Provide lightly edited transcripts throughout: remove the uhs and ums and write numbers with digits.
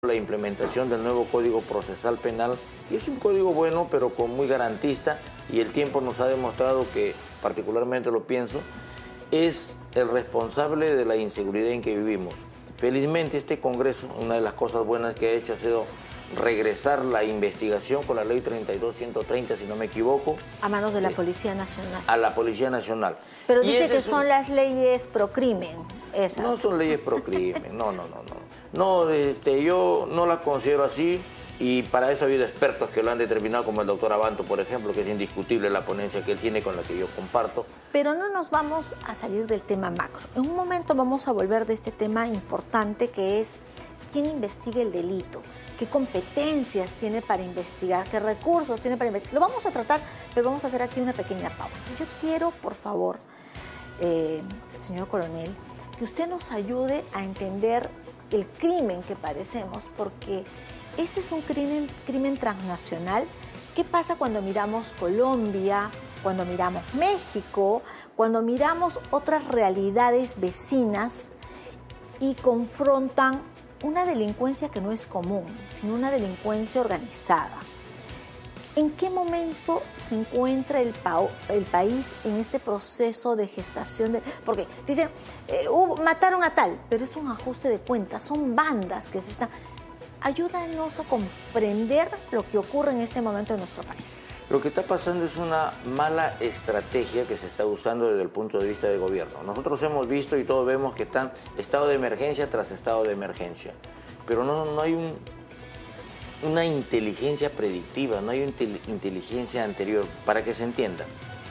la implementación del nuevo Código Procesal Penal, que es un código bueno, pero muy garantista, y el tiempo nos ha demostrado que, particularmente lo pienso, es el responsable de la inseguridad en que vivimos. Felizmente este Congreso, una de las cosas buenas que ha hecho ha sido regresar la investigación con la ley 32-130, si no me equivoco. A manos de la Policía Nacional. A la Policía Nacional. Pero dice que son las leyes pro crimen, esas. No son leyes pro crimen, no. No, yo no las considero así, y para eso ha habido expertos que lo han determinado, como el doctor Abanto, por ejemplo, que es indiscutible la ponencia que él tiene, con la que yo comparto. Pero no nos vamos a salir del tema macro. En un momento vamos a volver de este tema importante, que es quién investiga el delito, qué competencias tiene para investigar, qué recursos tiene para investigar. Lo vamos a tratar, pero vamos a hacer aquí una pequeña pausa. Yo quiero, por favor, señor coronel, que usted nos ayude a entender el crimen que padecemos, porque este es un crimen transnacional. ¿Qué pasa cuando miramos Colombia, cuando miramos México, cuando miramos otras realidades vecinas y confrontan una delincuencia que no es común, sino una delincuencia organizada? ¿En qué momento se encuentra el país en este proceso de gestación? Porque dicen, mataron a tal, pero es un ajuste de cuentas, son bandas que se están... Ayúdanos a comprender lo que ocurre en este momento en nuestro país. Lo que está pasando es una mala estrategia que se está usando desde el punto de vista del gobierno. Nosotros hemos visto y todos vemos que están estado de emergencia tras estado de emergencia, pero no hay una inteligencia predictiva, no hay una inteligencia anterior, para que se entienda.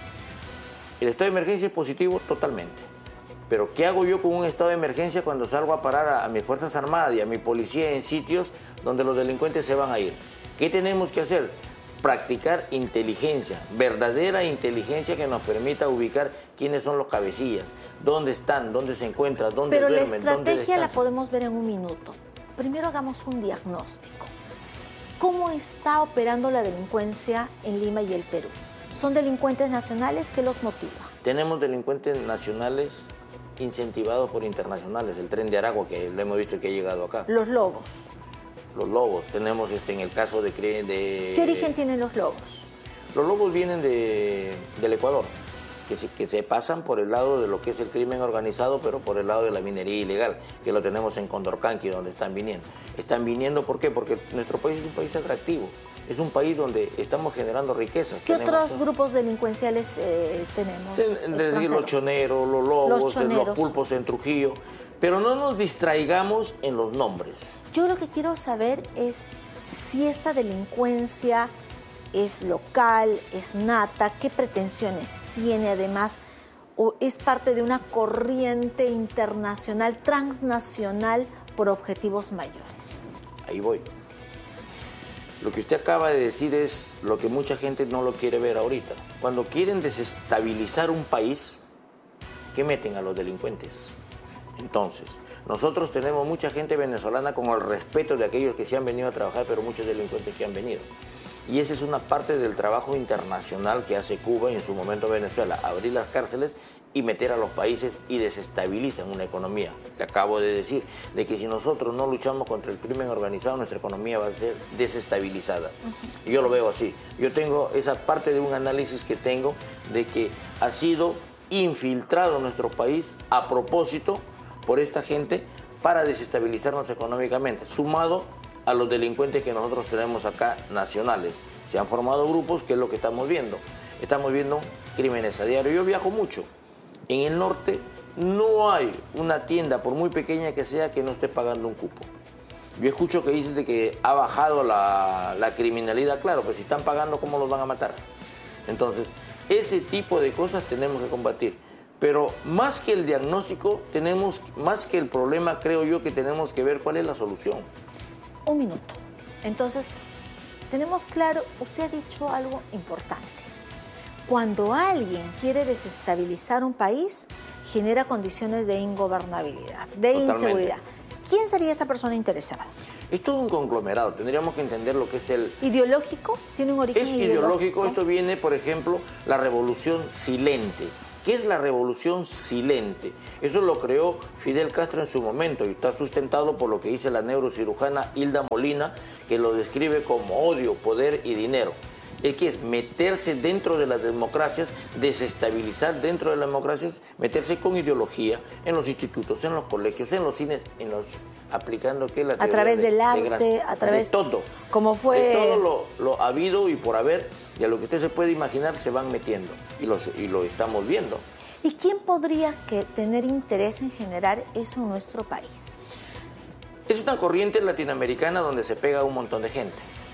El estado de emergencia es positivo totalmente, pero ¿qué hago yo con un estado de emergencia cuando salgo a parar a mis Fuerzas Armadas y a mi policía en sitios donde los delincuentes se van a ir? ¿Qué tenemos que hacer? Practicar inteligencia, verdadera inteligencia que nos permita ubicar quiénes son los cabecillas, dónde están, dónde se encuentran, dónde duermen, dónde descansan. Pero la estrategia la podemos ver en un minuto. Primero hagamos un diagnóstico. ¿Cómo está operando la delincuencia en Lima y el Perú? ¿Son delincuentes nacionales? ¿Qué los motiva? Tenemos delincuentes nacionales incentivados por internacionales. El Tren de Aragua, que lo hemos visto que ha llegado acá. Los lobos. Los lobos. Tenemos en el caso de... ¿Qué origen tienen los lobos? Los lobos vienen del Ecuador, que se pasan por el lado de lo que es el crimen organizado, pero por el lado de la minería ilegal, que lo tenemos en Condorcanqui, donde están viniendo. Están viniendo, ¿por qué? Porque nuestro país es un país atractivo, es un país donde estamos generando riquezas. ¿Qué otros grupos delincuenciales tenemos? Desde los choneros, los lobos, los pulpos en Trujillo, pero no nos distraigamos en los nombres. Yo lo que quiero saber es si esta delincuencia es local, es nata, qué pretensiones tiene además, o es parte de una corriente internacional, transnacional, por objetivos mayores. Ahí voy. Lo que usted acaba de decir es lo que mucha gente no lo quiere ver ahorita. Cuando quieren desestabilizar un país, ¿qué meten a los delincuentes? Entonces, nosotros tenemos mucha gente venezolana con el respeto de aquellos que se han venido a trabajar, pero muchos delincuentes que han venido. Y esa es una parte del trabajo internacional que hace Cuba y en su momento Venezuela, abrir las cárceles y meter a los países y desestabilizan una economía. Le acabo de decir de que si nosotros no luchamos contra el crimen organizado, nuestra economía va a ser desestabilizada. Y yo lo veo así. Yo tengo esa parte de un análisis que tengo de que ha sido infiltrado nuestro país a propósito por esta gente para desestabilizarnos económicamente, sumado a los delincuentes que nosotros tenemos acá nacionales. Se han formado grupos, que es lo que estamos viendo. Estamos viendo crímenes a diario. Yo viajo mucho. En el norte no hay una tienda, por muy pequeña que sea, que no esté pagando un cupo. Yo escucho que dicen de que ha bajado la criminalidad. Claro, pues si están pagando, ¿cómo los van a matar? Entonces, ese tipo de cosas tenemos que combatir. Pero más que el diagnóstico, más que el problema, creo yo que tenemos que ver cuál es la solución. Un minuto. Entonces, tenemos claro, usted ha dicho algo importante. Cuando alguien quiere desestabilizar un país, genera condiciones de ingobernabilidad, de inseguridad. ¿Quién sería esa persona interesada? Es todo un conglomerado, tendríamos que entender lo que es el... ¿Ideológico? ¿Tiene un origen ideológico? Es ideológico, esto viene, por ejemplo, la revolución silente. ¿Qué es la revolución silente? Eso lo creó Fidel Castro en su momento y está sustentado por lo que dice la neurocirujana Hilda Molina, que lo describe como odio, poder y dinero. Es que es meterse dentro de las democracias, desestabilizar dentro de las democracias, meterse con ideología en los institutos, en los colegios, en los cines, aplicando ¿qué? La a través del arte, a través de todo. Como fue de todo lo habido y por haber, y a lo que usted se puede imaginar se van metiendo y lo estamos viendo. ¿Y quién podría tener interés en generar eso en nuestro país? Es una corriente latinoamericana donde se pega un montón de gente.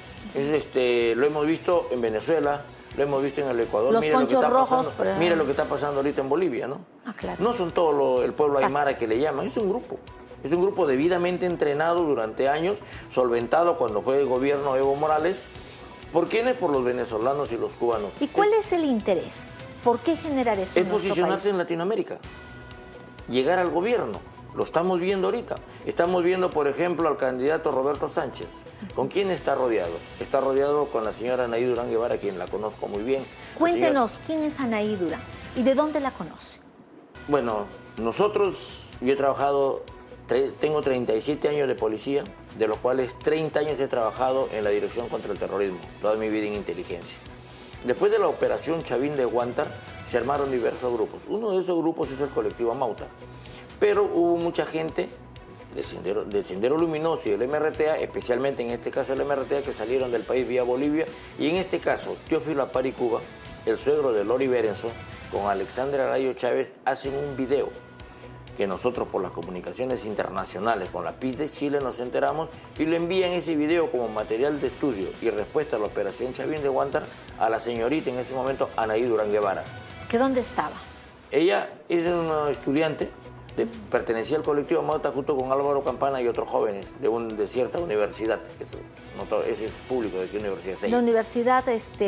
Lo hemos visto en Venezuela, lo hemos visto en el Ecuador. Los ponchos rojos. Mire lo que está pasando ahorita en Bolivia, ¿no? Ah, claro. No son todo el pueblo aymara que le llaman, es un grupo. Es un grupo debidamente entrenado durante años, solventado cuando fue el gobierno Evo Morales. ¿Por quiénes? Por los venezolanos y los cubanos. ¿Y cuál es el interés? ¿Por qué generar eso en nuestro país? Es posicionarse en Latinoamérica, llegar al gobierno. Lo estamos viendo ahorita. Estamos viendo, por ejemplo, al candidato Roberto Sánchez. ¿Con quién está rodeado? Está rodeado con la señora Anaí Durán Guevara, quien la conozco muy bien. Cuéntenos, ¿quién es Anaí Durán? ¿Y de dónde la conoce? Bueno, yo he trabajado, tengo 37 años de policía, de los cuales 30 años he trabajado en la Dirección contra el Terrorismo, toda mi vida en inteligencia. Después de la operación Chavín de Huántar, se armaron diversos grupos. Uno de esos grupos es el colectivo Amauta. Pero hubo mucha gente del Sendero Luminoso y del MRTA, especialmente en este caso el MRTA, que salieron del país vía Bolivia. Y en este caso, Teófilo Apari Cuba, el suegro de Lori Berenson, con Alexandra Arayo Chávez, hacen un video que nosotros por las comunicaciones internacionales con la PIS de Chile nos enteramos y le envían ese video como material de estudio y respuesta a la operación Chavín de Huántar a la señorita en ese momento, Anaí Durán Guevara. ¿Que dónde estaba? Ella es una estudiante, pertenecía al colectivo Amauta junto con Álvaro Campana y otros jóvenes de cierta universidad, ese es público, ¿de qué universidad? La universidad,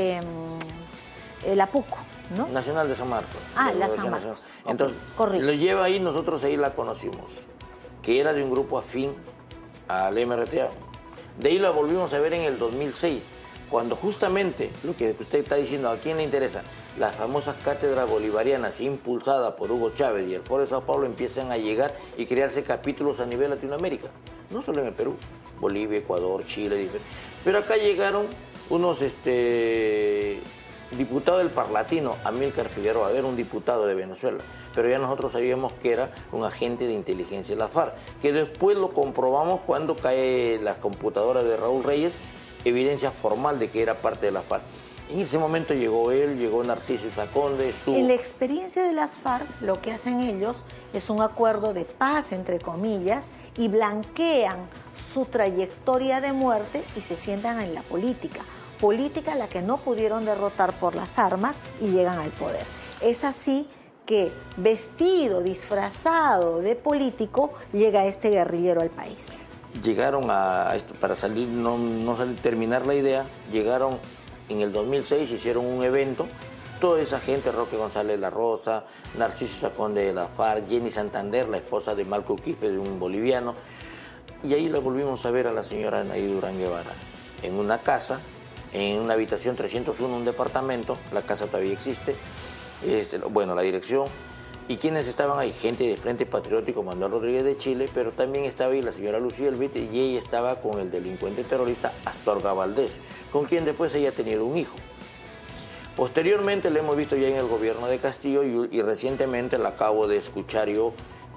la PUC, ¿no? Nacional de San Marcos. La San Marcos. Entonces, lo lleva ahí, nosotros ahí la conocimos, que era de un grupo afín al MRTA. De ahí la volvimos a ver en el 2006, cuando justamente, lo que usted está diciendo, ¿a quién le interesa? Las famosas cátedras bolivarianas impulsadas por Hugo Chávez y el Foro de Sao Paulo empiezan a llegar y crearse capítulos a nivel Latinoamérica, no solo en el Perú, Bolivia, Ecuador, Chile, pero acá llegaron unos diputado del Parlatino, Amílcar Figueroa, era un diputado de Venezuela, pero ya nosotros sabíamos que era un agente de inteligencia de la FARC, que después lo comprobamos cuando cae las computadoras de Raúl Reyes, evidencia formal de que era parte de la FARC. En ese momento llegó él, llegó Narciso Saconde, estuvo... En la experiencia de las FARC, lo que hacen ellos es un acuerdo de paz, entre comillas, y blanquean su trayectoria de muerte y se sientan en la política a la que no pudieron derrotar por las armas y llegan al poder. Es así que, vestido, disfrazado de político, llega este guerrillero al país. Llegaron para salir, terminar la idea, llegaron en el 2006, hicieron un evento, toda esa gente, Roque González La Rosa, Narciso Saconde de la FARC, Jenny Santander, la esposa de Marco Quispe, de un boliviano, y ahí la volvimos a ver a la señora Anaí Durán Guevara, en una casa, en una habitación 301, un departamento, la casa todavía existe, la dirección, y quienes estaban ahí, gente de Frente Patriótico Manuel Rodríguez de Chile, pero también estaba ahí la señora Lucía Elvite y ella estaba con el delincuente terrorista Astorga Valdés, con quien después ella ha tenido un hijo. Posteriormente la hemos visto ya en el gobierno de Castillo y recientemente la acabo de escuchar yo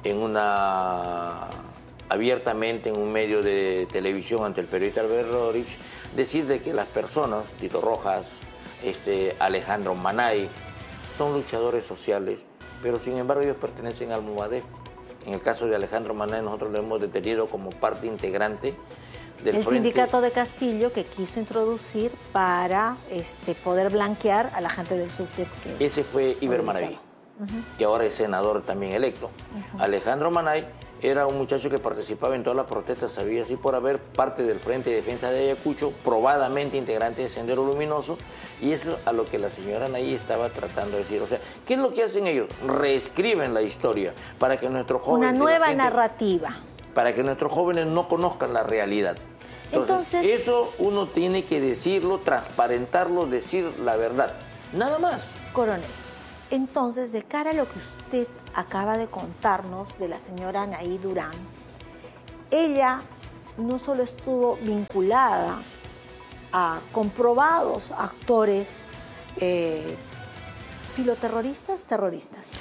abiertamente en un medio de televisión ante el periodista Alberto Rodríguez, decir de que las personas, Tito Rojas, Alejandro Manay, son luchadores sociales, pero sin embargo ellos pertenecen al Movadef. En el caso de Alejandro Manay nosotros lo hemos detenido como parte integrante del el sindicato de Castillo que quiso introducir para poder blanquear a la gente del SUTEP. Ese fue Iber Maraví, que ahora es senador también electo. Alejandro Manay era un muchacho que participaba en todas las protestas, sabía así por haber, parte del Frente de Defensa de Ayacucho, probadamente integrante de Sendero Luminoso, y eso a lo que la señora Anaí estaba tratando de decir. O sea, ¿qué es lo que hacen ellos? Reescriben la historia para que nuestros jóvenes... Una nueva narrativa. Para que nuestros jóvenes no conozcan la realidad. Entonces, eso uno tiene que decirlo, transparentarlo, decir la verdad. Nada más. Coronel, Entonces, de cara a lo que usted acaba de contarnos de la señora Anaí Durán, ella no solo estuvo vinculada a comprobados actores filoterroristas, terroristas.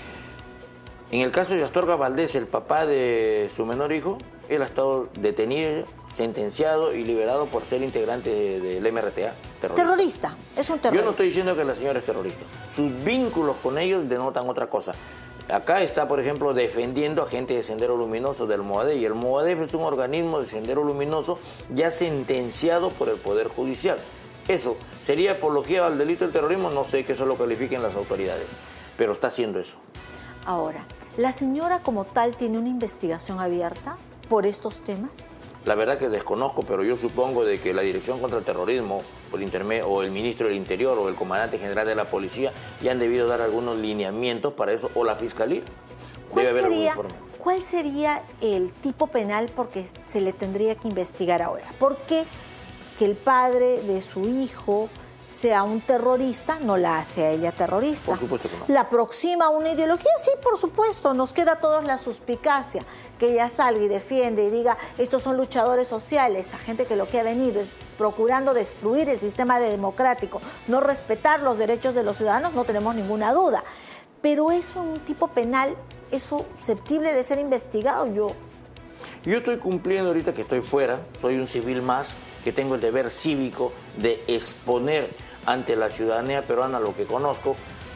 En el caso de Astorga Valdés, el papá de su menor hijo, él ha estado detenido, sentenciado y liberado por ser integrante del MRTA. Terrorista, es un terrorista. Yo no estoy diciendo que la señora es terrorista. Sus vínculos con ellos denotan otra cosa. Acá está, por ejemplo, defendiendo a gente de Sendero Luminoso del MOADEF, y el MOADEF es un organismo de Sendero Luminoso ya sentenciado por el Poder Judicial. Eso, ¿sería apología al delito del terrorismo? No sé que eso lo califiquen las autoridades, pero está haciendo eso. Ahora, ¿la señora como tal tiene una investigación abierta por estos temas? La verdad que desconozco, pero yo supongo de que la Dirección contra el Terrorismo, por intermedio, o el Ministro del Interior, o el Comandante General de la Policía, ya han debido dar algunos lineamientos para eso, o la Fiscalía. Debe haber algún informe. ¿Cuál sería el tipo penal porque se le tendría que investigar ahora? ¿Por qué que el padre de su hijo sea un terrorista no la hace a ella terrorista? Por supuesto que no. ¿La aproxima a una ideología? Sí, por supuesto. Nos queda a todos la suspicacia que ella salga y defiende y diga, estos son luchadores sociales, a gente que lo que ha venido es procurando destruir el sistema democrático, no respetar los derechos de los ciudadanos, no tenemos ninguna duda. Pero es un tipo penal, es susceptible de ser investigado. Yo estoy cumpliendo ahorita que estoy fuera, soy un civil más, que tengo el deber cívico de exponer ante la ciudadanía peruana lo que conozco,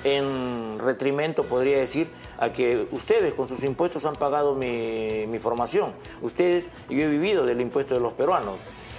en retrimento, podría decir, a que ustedes con sus impuestos han pagado mi formación. Ustedes, yo he vivido del impuesto de los peruanos,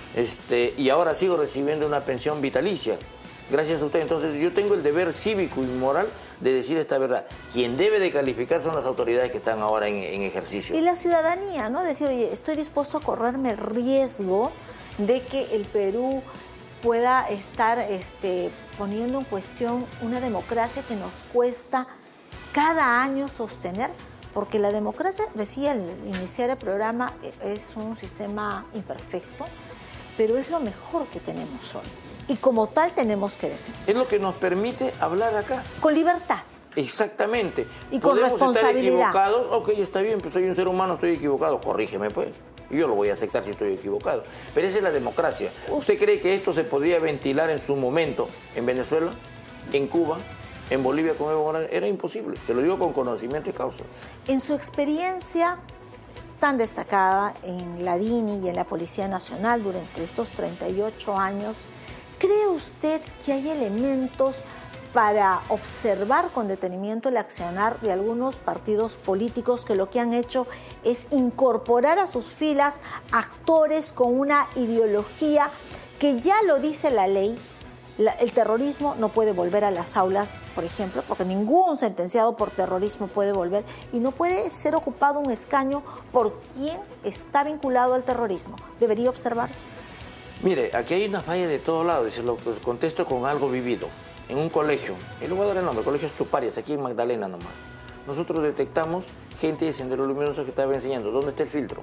y ahora sigo recibiendo una pensión vitalicia. Gracias a ustedes. Entonces yo tengo el deber cívico y moral de decir esta verdad. Quien debe de calificar son las autoridades que están ahora en ejercicio. Y la ciudadanía, ¿no? Decir, oye, estoy dispuesto a correrme el riesgo de que el Perú pueda estar poniendo en cuestión una democracia que nos cuesta cada año sostener, porque la democracia, decía al iniciar el programa, es un sistema imperfecto, pero es lo mejor que tenemos hoy. Y como tal tenemos que defender. Es lo que nos permite hablar acá. Con libertad. Exactamente. Y con responsabilidad. Estar equivocados, ok, está bien, pues soy un ser humano, estoy equivocado, corrígeme pues. Y yo lo voy a aceptar si estoy equivocado. Pero esa es la democracia. ¿Usted cree que esto se podría ventilar en su momento en Venezuela, en Cuba, en Bolivia con Evo Morales? Era imposible. Se lo digo con conocimiento y causa. En su experiencia tan destacada en la DINI y en la Policía Nacional durante estos 38 años, ¿cree usted que hay elementos para observar con detenimiento el accionar de algunos partidos políticos que lo que han hecho es incorporar a sus filas actores con una ideología que ya lo dice la ley? El terrorismo no puede volver a las aulas, por ejemplo, porque ningún sentenciado por terrorismo puede volver y no puede ser ocupado un escaño por quien está vinculado al terrorismo. ¿Debería observarse? Mire, aquí hay una falla de todos lados, y se lo contesto con algo vivido. En un colegio, y le voy a dar el nombre, Colegio Estuparias, aquí en Magdalena nomás. Nosotros detectamos gente de Sendero Luminoso que estaba enseñando. ¿Dónde está el filtro?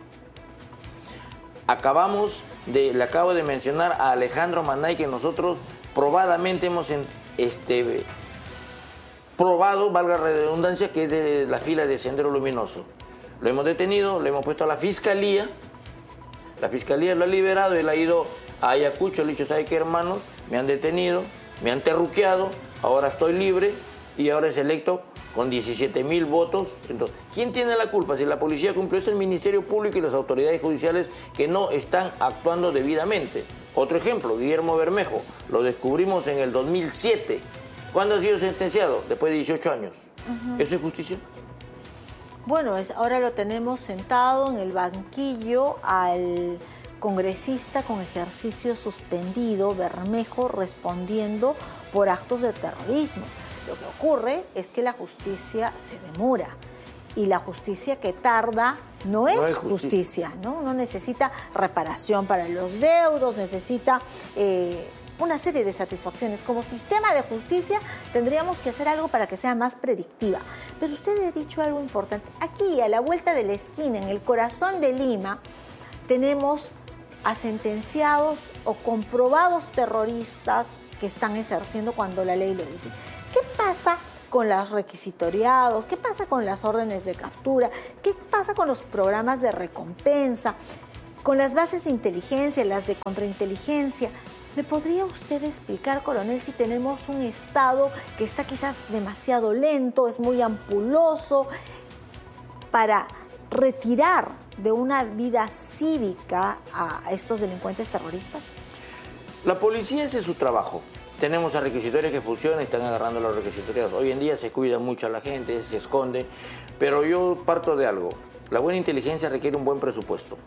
Le acabo de mencionar a Alejandro Manay, que nosotros probadamente hemos probado, valga la redundancia, que es de la fila de Sendero Luminoso. Lo hemos detenido, le hemos puesto a la Fiscalía. La Fiscalía lo ha liberado, él ha ido a Ayacucho, le ha dicho, ¿sabe qué, hermanos? Me han detenido, me han terruqueado, ahora estoy libre y ahora es electo con 17,000 votos. Entonces, ¿quién tiene la culpa? Si la policía cumplió, es el Ministerio Público y las autoridades judiciales que no están actuando debidamente. Otro ejemplo, Guillermo Bermejo, lo descubrimos en el 2007. ¿Cuándo ha sido sentenciado? Después de 18 años. ¿Eso es justicia? Bueno, ahora lo tenemos sentado en el banquillo al congresista con ejercicio suspendido, Bermejo, respondiendo por actos de terrorismo. Lo que ocurre es que la justicia se demora y la justicia que tarda no es justicia, ¿no? Uno necesita reparación para los deudos, necesita una serie de satisfacciones. Como sistema de justicia tendríamos que hacer algo para que sea más predictiva. Pero usted ha dicho algo importante. Aquí, a la vuelta de la esquina, en el corazón de Lima, tenemos a sentenciados o comprobados terroristas que están ejerciendo cuando la ley lo dice. ¿Qué pasa con los requisitoriados? ¿Qué pasa con las órdenes de captura? ¿Qué pasa con los programas de recompensa? Con las bases de inteligencia, las de contrainteligencia. ¿Me podría usted explicar, coronel, si tenemos un Estado que está quizás demasiado lento, es muy ampuloso, para retirar de una vida cívica a estos delincuentes terroristas? La policía, ese es su trabajo. Tenemos a requisitorios que funcionan y están agarrando a los requisitorios. Hoy en día se cuida mucho a la gente, se esconde, pero yo parto de algo. La buena inteligencia requiere un buen presupuesto.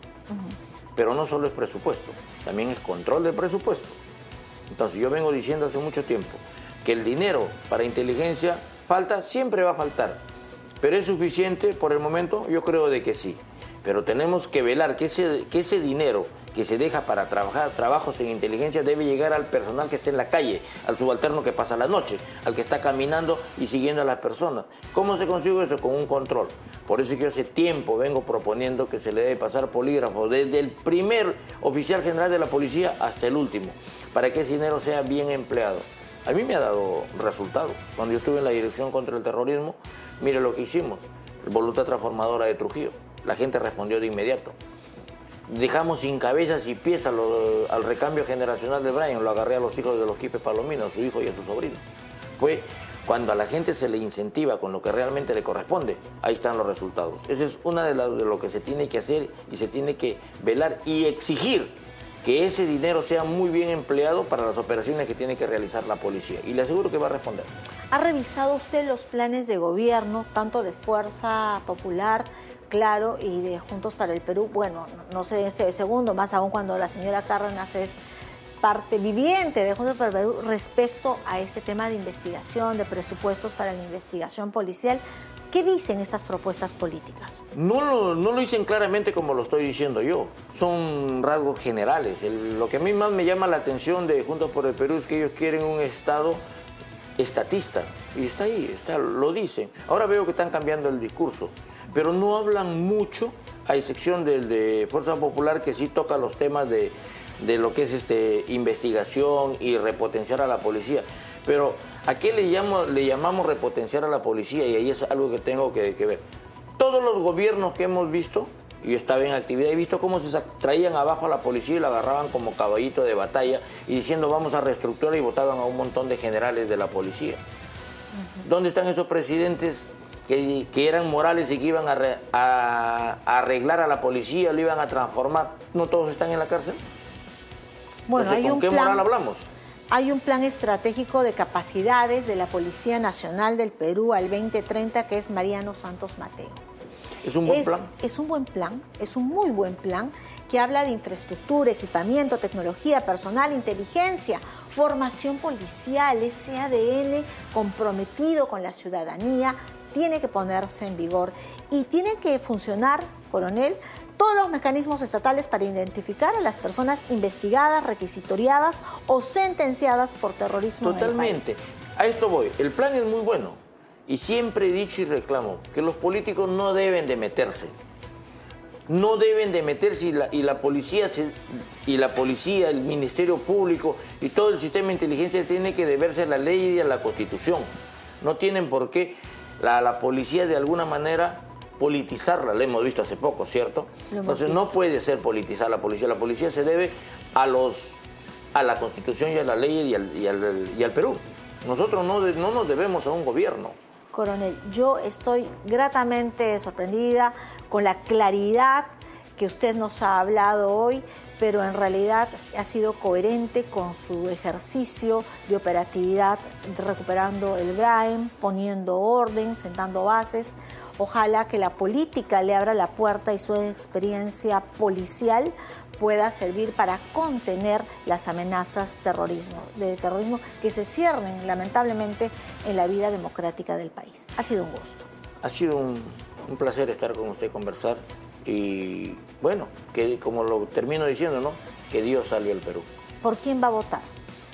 Pero no solo es presupuesto, también es control del presupuesto. Entonces yo vengo diciendo hace mucho tiempo que el dinero para inteligencia falta, siempre va a faltar. ¿Pero es suficiente por el momento? Yo creo de que sí. Pero tenemos que velar que ese dinero que se deja para trabajar trabajos en inteligencia debe llegar al personal que esté en la calle, al subalterno que pasa la noche, al que está caminando y siguiendo a las personas. ¿Cómo se consigue eso? Con un control. Por eso es que yo hace tiempo vengo proponiendo que se le debe pasar polígrafo desde el primer oficial general de la policía hasta el último, para que ese dinero sea bien empleado. A mí me ha dado resultados. Cuando yo estuve en la Dirección contra el Terrorismo, mire lo que hicimos, Voluntad Transformadora de Trujillo. La gente respondió de inmediato. Dejamos sin cabezas y pies al recambio generacional de Brian, lo agarré a los hijos de los Quipes Palomino, a su hijo y a su sobrino. Fue cuando a la gente se le incentiva con lo que realmente le corresponde, ahí están los resultados. Esa es una de lo que se tiene que hacer y se tiene que velar y exigir que ese dinero sea muy bien empleado para las operaciones que tiene que realizar la policía. Y le aseguro que va a responder. ¿Ha revisado usted los planes de gobierno, tanto de Fuerza Popular, Claro, y de Juntos para el Perú? Bueno, no sé este segundo, más aún cuando la señora Cárdenas es parte viviente de Juntos para el Perú respecto a este tema de investigación, de presupuestos para la investigación policial. ¿Qué dicen estas propuestas políticas? No lo dicen claramente como lo estoy diciendo yo. Son rasgos generales. Lo que a mí más me llama la atención de Juntos por el Perú es que ellos quieren un Estado estatista. Y está ahí, lo dicen. Ahora veo que están cambiando el discurso. Pero no hablan mucho, a excepción del de Fuerza Popular, que sí toca los temas de lo que es investigación y repotenciar a la policía. Pero ¿a qué le llamamos repotenciar a la policía? Y ahí es algo que tengo que ver. Todos los gobiernos que hemos visto, y yo estaba en actividad, he visto cómo se traían abajo a la policía y la agarraban como caballito de batalla y diciendo vamos a reestructurar, y votaban a un montón de generales de la policía. ¿Dónde están esos presidentes que eran morales y que iban a arreglar a la policía, lo iban a transformar? ¿No todos están en la cárcel? Bueno, entonces, ¿con qué moral hablamos? Hay un plan estratégico de capacidades de la Policía Nacional del Perú al 2030 que es Mariano Santos Mateo. ¿Es un buen plan? Es un buen plan, es un muy buen plan que habla de infraestructura, equipamiento, tecnología, personal, inteligencia, formación policial, ese ADN comprometido con la ciudadanía tiene que ponerse en vigor y tiene que funcionar, coronel, todos los mecanismos estatales para identificar a las personas investigadas, requisitoriadas o sentenciadas por terrorismo. Totalmente. En el país. A esto voy. El plan es muy bueno. Y siempre he dicho y reclamo que los políticos no deben de meterse. No deben de meterse y la policía, el Ministerio Público y todo el sistema de inteligencia tiene que deberse a la ley y a la Constitución. No tienen por qué la policía de alguna manera politizarla, la hemos visto hace poco, ¿cierto? Entonces no puede ser politizar la policía se debe a la Constitución y a la ley y al Perú. Nosotros no nos debemos a un gobierno. Coronel, yo estoy gratamente sorprendida con la claridad que usted nos ha hablado hoy, pero en realidad ha sido coherente con su ejercicio de operatividad, recuperando el BRAEM, poniendo orden, sentando bases. Ojalá que la política le abra la puerta y su experiencia policial pueda servir para contener las amenazas de terrorismo que se ciernen lamentablemente en la vida democrática del país. Ha sido un gusto. Ha sido un placer estar con usted, conversar. Y bueno, que como lo termino diciendo, ¿no? Que Dios salve al Perú. ¿Por quién va a votar?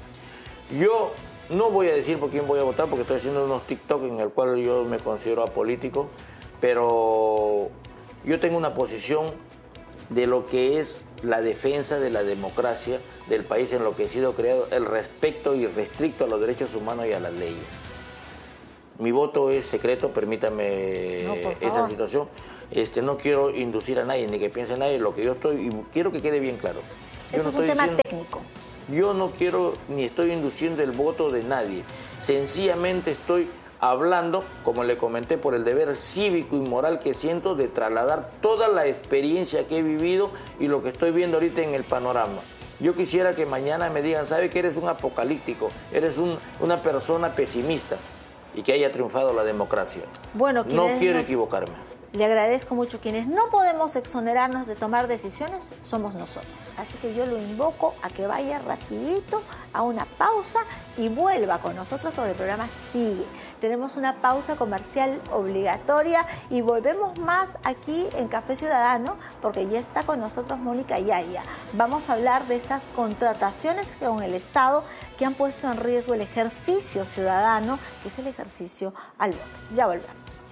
Yo no voy a decir por quién voy a votar porque estoy haciendo unos TikTok en el cual yo me considero apolítico, pero yo tengo una posición de lo que es la defensa de la democracia del país en lo que ha sido creado, el respeto irrestricto a los derechos humanos y a las leyes. Mi voto es secreto, permítame esa situación. No quiero inducir a nadie, ni que piense nadie lo que yo estoy, y quiero que quede bien claro. Eso es un tema técnico. Yo no quiero ni estoy induciendo el voto de nadie. Sencillamente estoy hablando, como le comenté, por el deber cívico y moral que siento de trasladar toda la experiencia que he vivido y lo que estoy viendo ahorita en el panorama. Yo quisiera que mañana me digan, ¿sabe que eres un apocalíptico? Eres una persona pesimista, y que haya triunfado la democracia. Bueno, no quiero equivocarme. Le agradezco mucho. Quienes no podemos exonerarnos de tomar decisiones somos nosotros. Así que yo lo invoco a que vaya rapidito a una pausa y vuelva con nosotros porque el programa sigue. Tenemos una pausa comercial obligatoria y volvemos más aquí en Café Ciudadano porque ya está con nosotros Mónica Yaya. Vamos a hablar de estas contrataciones con el Estado que han puesto en riesgo el ejercicio ciudadano, que es el ejercicio al voto. Ya volvemos.